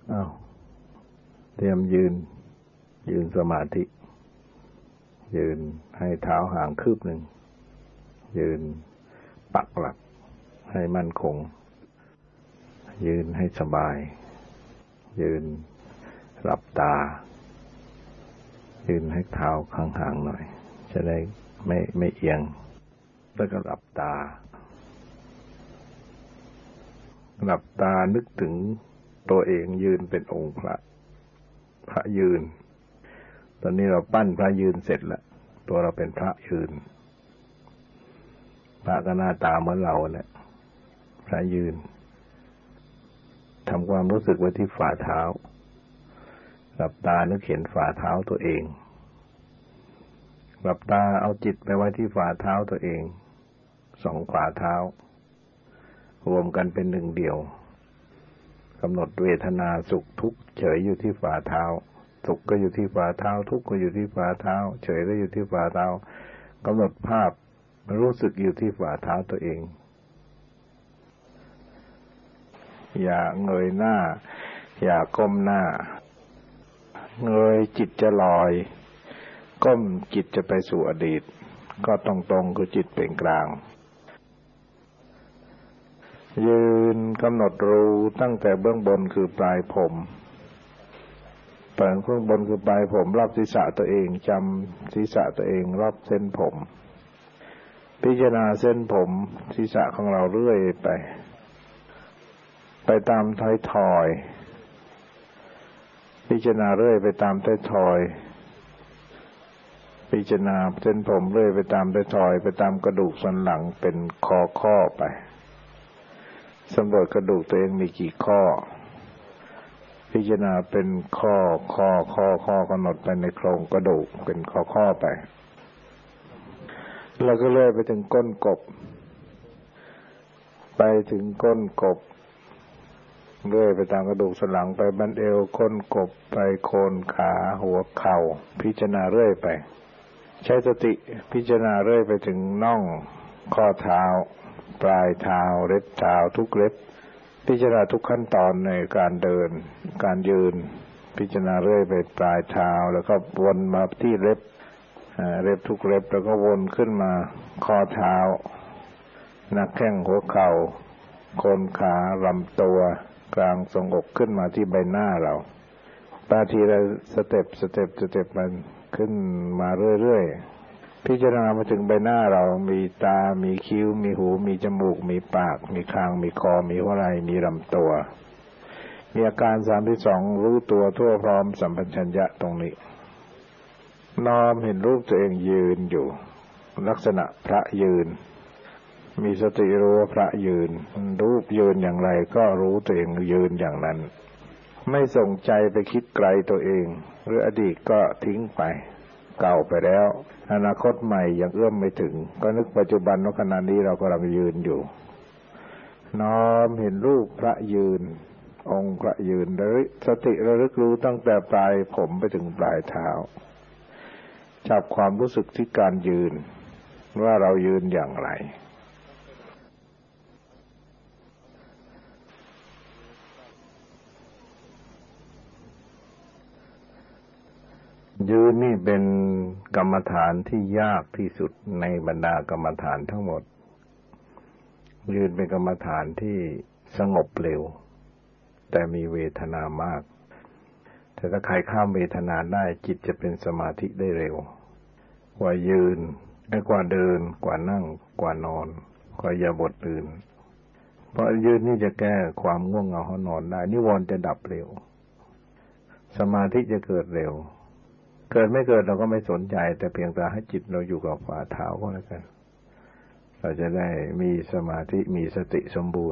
อ้าวเตรียมยืนสมาธิยืนให้เท้าห่างคืบหนึ่งยืนปักหลักให้มั่นคงยืนให้สบายยืนหลับตายืนให้เท้าห่างๆหน่อยจะได้ไม่เอียงแล้วก็หลับตานึกถึงตัวเองยืนเป็นองค์พระยืนตอนนี้เราปั้นพระยืนเสร็จแล้วตัวเราเป็นพระยืนพระก็หน้าตาเหมือนเราเนี่ยพระยืนทำความรู้สึกไว้ที่ฝ่าเท้าหลับตานึกเห็นฝ่าเท้าตัวเองหลับตาเอาจิตไปไว้ที่ฝ่าเท้าตัวเองสองฝ่าเท้ารวมกันเป็นหนึ่งเดียวกำหนดเวทนาสุขทุกข์เฉยอยู่ที่ฝ่าเท้าสุขก็อยู่ที่ฝ่าเท้าทุกข์ก็อยู่ที่ฝ่าเท้าเฉยก็อยู่ที่ฝ่าเท้ากำหนดภาพรู้สึกอยู่ที่ฝ่าเท้าตัวเองอย่าเงยหน้าอย่าก้มหน้าเงยจิตจะลอยก้มจิตจะไปสู่อดีตก็ตรงๆคือจิตเป็นกลางยืนกำหนดรู้ตั้งแต่เบื้องบนคือปลายผมเบื้องบนคือปลายผมรอบศีรษะตัวเองจำศีรษะตัวเองรอบเส้นผมพิจารณาเส้นผมศีรษะของเราเรื่อยไปตามท้ายทอยพิจารณาเรื่อยไปตามท้ายทอยพิจารณาเส้นผมเรื่อยไปตามท้ายทอยไปตามกระดูกสันหลังเป็นข้อไปสำรวจกระดูกตัวเองมีกี่ข้อพิจารณาเป็นข้อกำหนดไปในโครงกระดูกเป็นข้อไปแล้วก็เลื่อยไปถึงก้นกบไปถึงก้นกบเลื่อยไปตามกระดูกสันหลังไปบั้นเอวก้นกบไปโคนขาหัวเข่าพิจารณาเรื่อยไปใช้สติพิจารณาเรื่อยไปถึงน่องข้อเท้าปลายเท้าเล็บเท้าทุกเล็บพิจารณาทุกขั้นตอนในการเดินการยืนพิจารณาเรื่อยไปปลายเท้าแล้วก็วนมาที่เล็บทุกเล็บแล้วก็วนขึ้นมาข้อเท้าหน้าแข้งหัวเข่าโคนขาลำตัวกลางทรงอกขึ้นมาที่ใบหน้าเราบางทีเราสเต็ปมันขึ้นมาเรื่อยๆพิจารณามาถึงใบหน้าเรามีตามีคิ้วมีหูมีจมูกมีปากมีคางมีคอมีหัวไหล่มีลำตัวมีอาการ32รู้ตัวทั่วพร้อมสัมปชัญญะตรงนี้น้อมเห็นรูปตัวเองยืนอยู่ลักษณะพระยืนมีสติรู้ว่าพระยืนรูปยืนอย่างไรก็รู้ตัวเองยืนอย่างนั้นไม่ส่งใจไปคิดไกลตัวเองหรืออดีตก็ทิ้งไปเก่าไปแล้วอนาคตใหม่ยังเอื้อมไม่ถึงก็นึกปัจจุบันว่าขณะนี้เรากำลังยืนอยู่น้อมเห็นรูปพระยืนองค์พระยืนสติระลึกรู้ตั้งแต่ปลายผมไปถึงปลายเท้าจับความรู้สึกที่การยืนว่าเรายืนอย่างไรยืนนี่เป็นกรรมฐานที่ยากที่สุดในบรรดากรรมฐานทั้งหมดยืนเป็นกรรมฐานที่สงบเร็วแต่มีเวทนามากแต่ถ้าใครข้ามเวทนาได้จิตจะเป็นสมาธิได้เร็วกว่ายืนกว่าเดินกว่านั่งกว่านอนกว่าอิริยาบถอื่นเพราะยืนนี่จะแก้ความง่วงเหงาหอนอนได้นิวรณ์จะดับเร็วสมาธิจะเกิดเร็วเกิดไม่เกิดเราก็ไม่สนใจแต่เพียงแต่ให้จิตเราอยู่กับฝ่าเท้าก็แล้วกันเราจะได้มีสมาธิมีสติสมบูรณ์